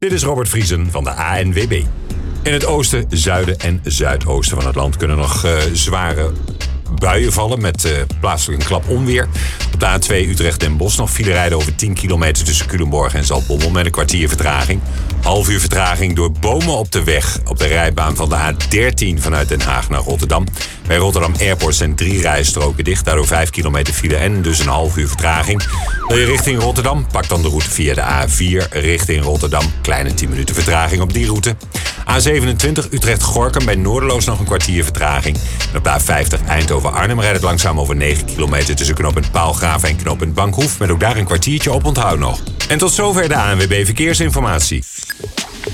Dit is Robert Vriesen van de ANWB. In het oosten, zuiden en zuidoosten van het land kunnen nog zware buien vallen met plaatselijk een klap onweer. Op de A2 Utrecht-Den Bosch nog file rijden over 10 kilometer tussen Culemborg en Zaltbommel met een kwartier vertraging. Half uur vertraging door bomen op de weg op de rijbaan van de A13 vanuit Den Haag naar Rotterdam. Bij Rotterdam Airport zijn 3 rijstroken dicht, daardoor 5 kilometer file en dus een half uur vertraging. Wil je richting Rotterdam? Pak dan de route via de A4 richting Rotterdam. Kleine 10 minuten vertraging op die route. A27 Utrecht-Gorkum bij Noorderloos nog een kwartier vertraging. En op de A50 Eindhoven-Arnhem rijdt het langzaam over 9 kilometer tussen knooppunt Paalgraven en knooppunt Bankhoef. Met ook daar een kwartiertje op onthoud nog. En tot zover de ANWB Verkeersinformatie.